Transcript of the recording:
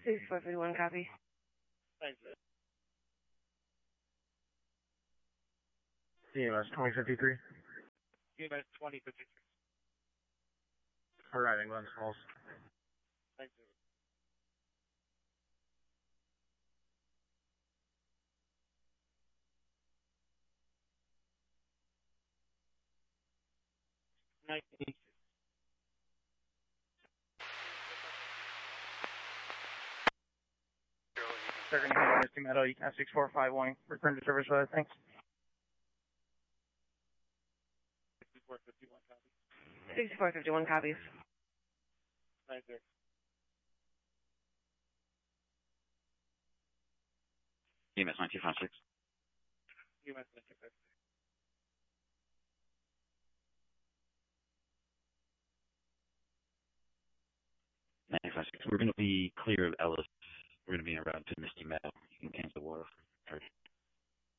6451 copy. Thank you. CMS 2053. CMS 2053. Arriving Glens Falls. Thank you. They're going to handle Misty Meadow, UCAS 6451. Return to service, thanks. 6451 copy. 6451 copies. Thank you. CMS 9256. CMS 9256. We're going to be clear of Ellis. We're going to be en route to Misty Meadow.